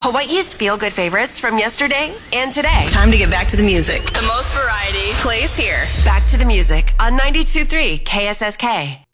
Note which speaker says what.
Speaker 1: Hawaii's feel-good favorites from yesterday and today.
Speaker 2: Time to get back to the music.
Speaker 3: The most variety
Speaker 2: plays here.
Speaker 1: Back to the music on 92.3 KSSK.